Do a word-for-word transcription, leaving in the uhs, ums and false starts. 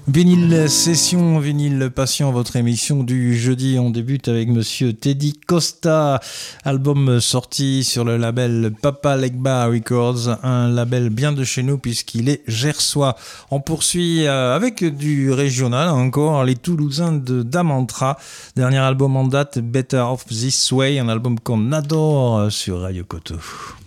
Vinyle Session, Vinyle Passion, votre émission du jeudi. On débute avec monsieur Teddy Costa, album sorti sur le label Papa Legba Records, un label bien de chez nous puisqu'il est gersois. On poursuit avec du régional encore, les Toulousains de Damantra. Dernier album en date, Better Off This Way, un album qu'on adore sur Radio Koto.